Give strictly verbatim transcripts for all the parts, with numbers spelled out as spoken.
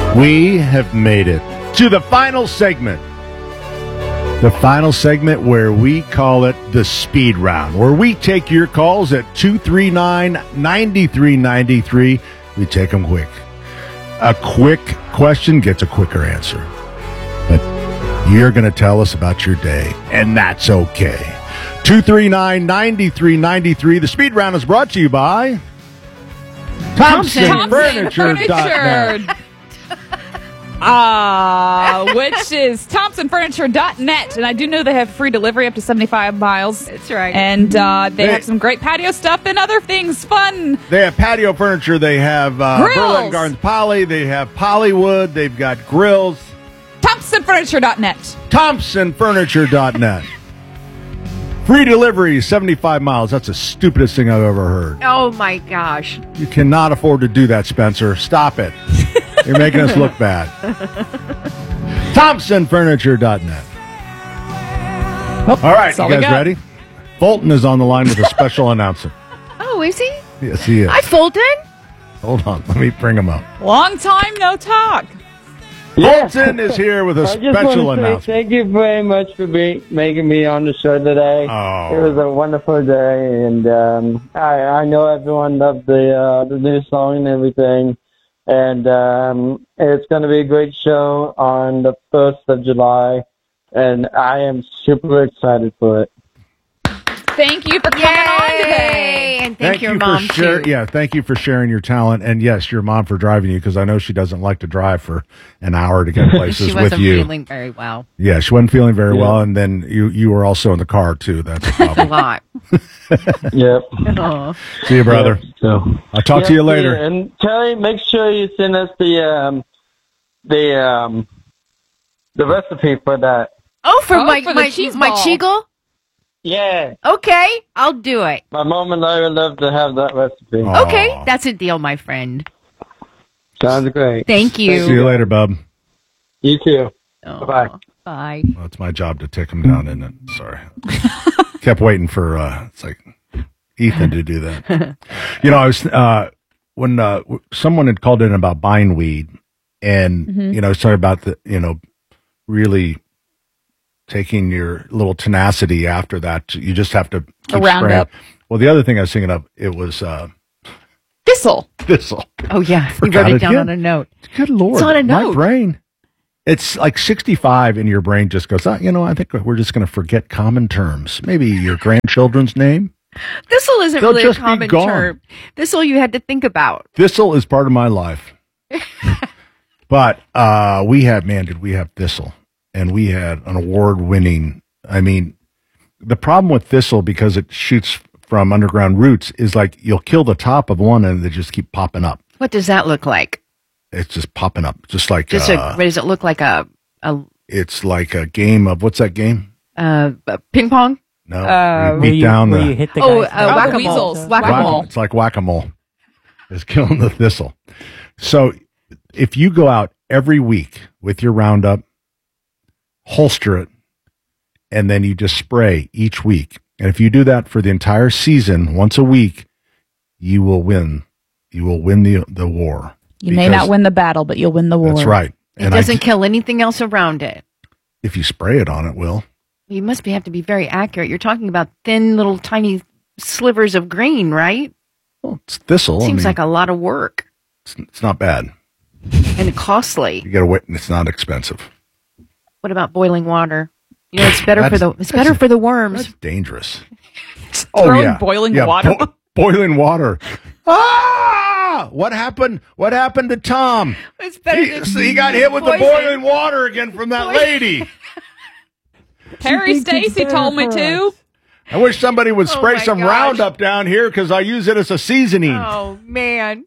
We have made it to the final segment. The final segment where we call it the speed round, where we take your calls at two three nine, nine three nine three. We take them quick. A quick question gets a quicker answer. But you're going to tell us about your day, and that's okay. two three nine, nine three nine three. The speed round is brought to you by Thompson, Thompson Furniture. Furniture. Uh, which is thompson furniture dot net. And I do know they have free delivery up to seventy-five miles. That's right. And uh, they, They- have some great patio stuff and other things fun. They have patio furniture. They have uh, Grills. Berlin Gardens Poly. They have Polywood. They've got grills. thompson furniture dot net. Thompson Furniture dot net. Free delivery, seventy-five miles. That's the stupidest thing I've ever heard. Oh, my gosh. You cannot afford to do that, Spencer. Stop it. You're making us look bad. Thompson Furniture dot net. All right, all you we guys got. ready? Fulton is on the line with a special announcement. Oh, is he? Yes, he is. Hi, Fulton. Hold on. Let me bring him up. Long time no talk. Fulton is here with a I just special want to say announcement. thank you very much for be, making me on the show today. Oh. It was a wonderful day, and um, I, I know everyone loved the uh, the new song and everything. And um, it's going to be a great show on the first of July, and I am super excited for it. Thank you for coming on today. And thank, your you mom, for share, too. Yeah, thank you for sharing your talent, and yes, your mom for driving you, because I know she doesn't like to drive for an hour to get places She with wasn't you. feeling very well. Yeah, she wasn't feeling very Yeah. well, and then you you were also in the car too. That's a A problem. lot. Yep. Oh. See you, brother. So I'll talk to you later. And Terry, make sure you send us the um, the um, the recipe for that. Oh, for Oh, my for the my cheese my ball. cheagle? Yeah, Okay, I'll do it. my mom and I would love to have that recipe. Oh. Okay, Aw. that's a deal, my friend. Sounds great. Thank you. See you later, bub. You too. Oh, Bye-bye. Bye. Well, it's my job to tick him down, isn't it? Sorry. Kept waiting for uh, it's like Ethan to do that. You know, I was uh, when uh, w- someone had called in about buying weed, and Mhm. you know, sorry about the you know, really taking your little tenacity after that. You just have to keep A Roundup. spraying. Well, the other thing I was thinking of, it was uh, Thistle. thistle. Oh, yeah. You Forgot wrote it it down again. on a note. Good Lord. It's on a My note. brain. It's like sixty-five and your brain just goes, oh, you know, I think we're just going to forget common terms. Maybe your grandchildren's name. Thistle isn't They'll really just a be common gone. term. Thistle you had to think about. Thistle is part of my life. But uh, we had, man, did we have Thistle. And we had an award-winning, I mean, the problem with Thistle, because it shoots from underground roots, is like you'll kill the top of one and they just keep popping up. What does that look like? It's just popping up. Just like, Just uh, a, what does it look like? A, a, it's like a game of, what's that game? uh, a ping pong? No, Uh, you Where beat you, down where the you hit the Oh, guy's uh, head. Oh, the whack-a-mole. weasels. Whack-a-mole. Whack-a-mole. It's like whack-a-mole. It's killing the thistle. So if you go out every week with your Roundup, holster it, and then you just spray each week. And if you do that for the entire season, once a week, you will win. You will win the the war. You may Because- not win the battle, but you'll win the war. That's right. It And I- doesn't kill anything else around it. if you spray it on, it will. You must be, have to be very accurate. You're talking about thin little tiny slivers of green, right? Well, it's thistle. Seems I mean, like a lot of work it's, it's not bad. and costly. You got to wait. It's not expensive. What about boiling water? You know, it's better for That's- the it's better that's- for the worms. That's dangerous. Throwing boiling water. bo- boiling water. Ah! What happened? What happened to Tom? It's better He, than so he got hit with the poison. boiling water again from that lady. Perry Stacy told me to. I wish somebody would Oh spray my some gosh. Roundup down here because I use it as a seasoning. Oh man,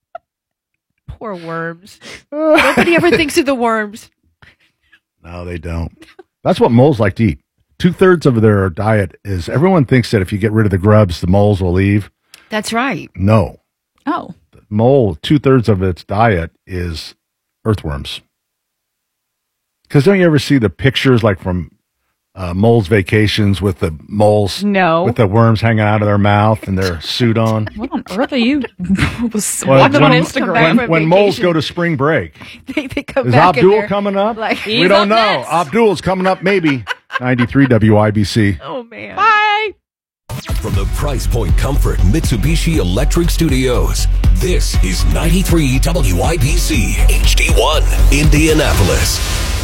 poor worms. Nobody ever thinks of the worms. No, they don't. That's what moles like to eat. Two thirds of their diet is everyone thinks that if you get rid of the grubs, the moles will leave. That's right. No. Oh. Mole, two thirds of its diet is earthworms. Because don't you ever see the pictures like from uh, Moles Vacations with the moles, No. with the worms hanging out of their mouth and their suit on? What on earth are you was Well, watching on when- Instagram? When, when moles go to spring break. they, they come Is back and Abdul they're coming up? like- we He's don't up know. next. Abdul's coming up maybe. ninety-three W I B C. Oh, man. Bye. From the Price Point Comfort Mitsubishi Electric Studios, this is ninety-three W I B C H D one, Indianapolis.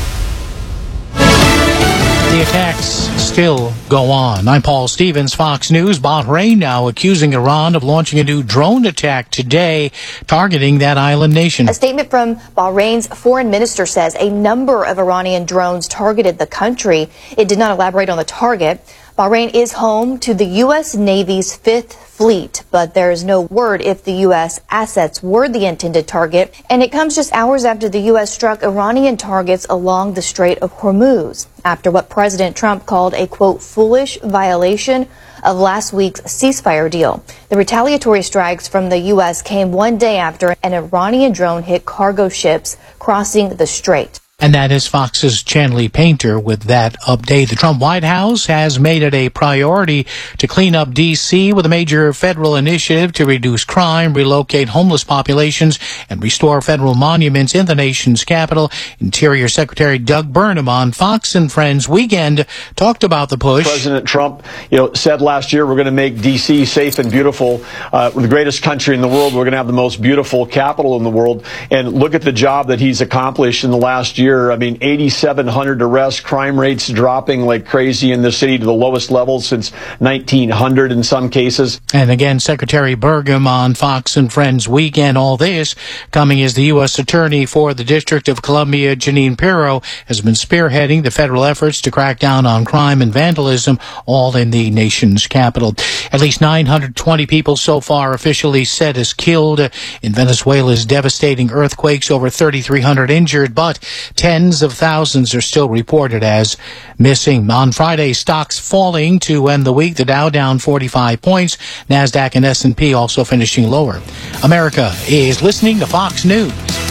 The attacks still go on. I'm Paul Stevens, Fox News. Bahrain now accusing Iran of launching a new drone attack today, targeting that island nation. A statement from Bahrain's foreign minister says a number of Iranian drones targeted the country. It did not elaborate on the target. Bahrain is home to the U S Navy's Fifth Fleet, but there is no word if the U S assets were the intended target. And it comes just hours after the U S struck Iranian targets along the Strait of Hormuz, after what President Trump called a, quote, foolish violation of last week's ceasefire deal. The retaliatory strikes from the U S came one day after an Iranian drone hit cargo ships crossing the strait. And that is Fox's Chanley Painter with that update. The Trump White House has made it a priority to clean up D C with a major federal initiative to reduce crime, relocate homeless populations, and restore federal monuments in the nation's capital. Interior Secretary Doug Burnham on Fox and Friends Weekend talked about the push. President Trump, you know, said last year we're going to make D C safe and beautiful. Uh, we're the greatest country in the world. We're going to have the most beautiful capital in the world. And look at the job that he's accomplished in the last year. I mean, eighty-seven hundred arrests, crime rates dropping like crazy in the city to the lowest levels since nineteen hundred in some cases. And again, Secretary Burgum on Fox and Friends Weekend. All this coming as the U S Attorney for the District of Columbia, Janine Pirro, has been spearheading the federal efforts to crack down on crime and vandalism, all in the nation's capital. At least nine hundred twenty people so far officially said as killed in Venezuela's devastating earthquakes, over thirty-three hundred injured, but tens of thousands are still reported as missing. On Friday, stocks falling to end the week. The Dow down forty-five points. NASDAQ and S and P also finishing lower. America is listening to Fox News.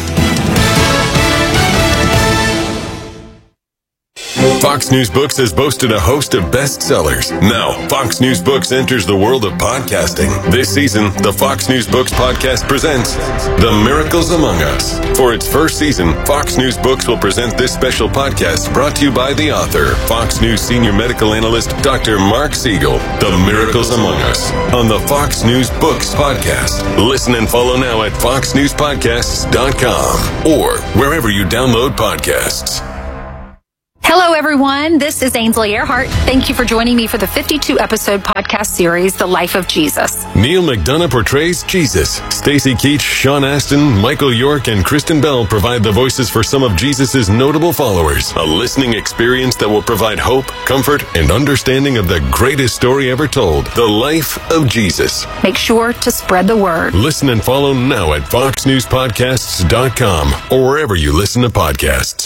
Fox News Books has boasted a host of bestsellers. Now, Fox News Books enters the world of podcasting. This season, the Fox News Books podcast presents The Miracles Among Us. For its first season, Fox News Books will present this special podcast brought to you by the author, Fox News senior medical analyst, Doctor Mark Siegel. The Miracles Among Us on the Fox News Books podcast. Listen and follow now at fox news podcasts dot com or wherever you download podcasts. Hello, everyone. This is Ainsley Earhart. Thank you for joining me for the fifty-two episode podcast series, The Life of Jesus. Neil McDonough portrays Jesus. Stacey Keach, Sean Astin, Michael York, and Kristen Bell provide the voices for some of Jesus' notable followers. A listening experience that will provide hope, comfort, and understanding of the greatest story ever told, The Life of Jesus. Make sure to spread the word. Listen and follow now at fox news podcasts dot com or wherever you listen to podcasts.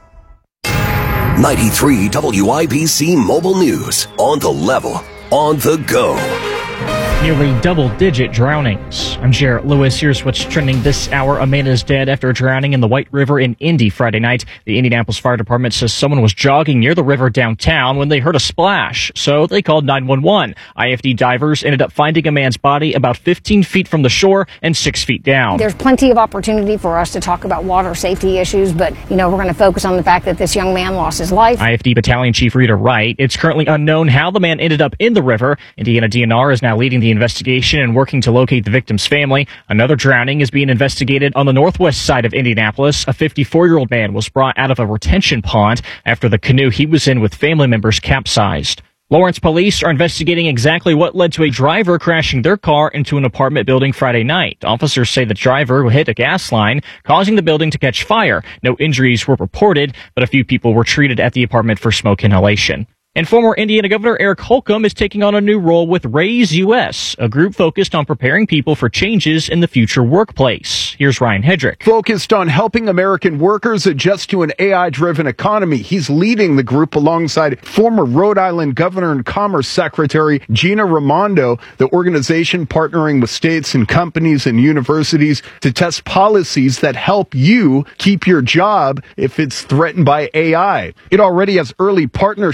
ninety-three W I B C Mobile News. On the level, on the go. Nearly double-digit drownings. I'm Jarrett Lewis. Here's what's trending this hour. A man is dead after drowning in the White River in Indy Friday night. The Indianapolis Fire Department says someone was jogging near the river downtown when they heard a splash, so they called nine one one. I F D divers ended up finding a man's body about fifteen feet from the shore and six feet down. There's plenty of opportunity for us to talk about water safety issues, but, you know, we're going to focus on the fact that this young man lost his life. I F D Battalion Chief Rita Wright. It's currently unknown how the man ended up in the river. Indiana D N R is now leading the investigation and working to locate the victim's family. Another drowning is being investigated on the northwest side of Indianapolis. A fifty-four-year-old man was brought out of a retention pond after the canoe he was in with family members capsized. Lawrence police are investigating exactly what led to a driver crashing their car into an apartment building Friday night. Officers say the driver hit a gas line, causing the building to catch fire. No injuries were reported, but a few people were treated at the apartment for smoke inhalation. And former Indiana Governor Eric Holcomb is taking on a new role with Raise U S, a group focused on preparing people for changes in the future workplace. Here's Ryan Hedrick. Focused on helping American workers adjust to an A I-driven economy. He's leading the group alongside former Rhode Island Governor and Commerce Secretary Gina Raimondo, the organization partnering with states and companies and universities to test policies that help you keep your job if it's threatened by A I. It already has early partnerships and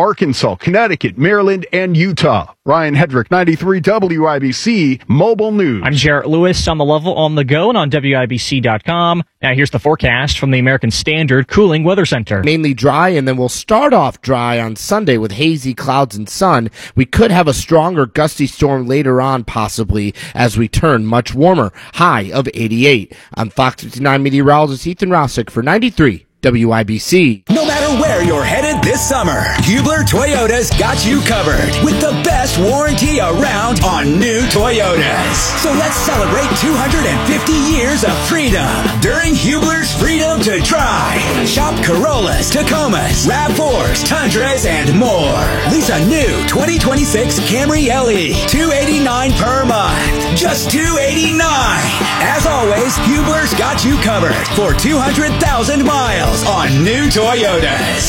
Arkansas, Connecticut, Maryland, and Utah. Ryan Hedrick, ninety-three W I B C Mobile News. I'm Jarrett Lewis on the level on the go and on W I B C dot com. Now here's the forecast from the American Standard Cooling Weather Center. Mainly dry, and then we'll start off dry on Sunday with hazy clouds and sun. We could have a stronger gusty storm later on, possibly, as we turn much warmer. High of eighty-eight. I'm Fox fifty-nine meteorologist Ethan Rossick for ninety-three W I B C. No matter where you're headed this summer, Hubler Toyota's got you covered with the best warranty around on new Toyotas. So let's celebrate two hundred fifty years of freedom during Hubler's Freedom to Drive. Shop Corollas, Tacomas, RAV fours, Tundras, and more. Lease a new twenty twenty-six Camry L E, two hundred eighty-nine dollars per month. Just two hundred eighty-nine dollars. As always, Hubler's got you covered for two hundred thousand miles on new Toyotas.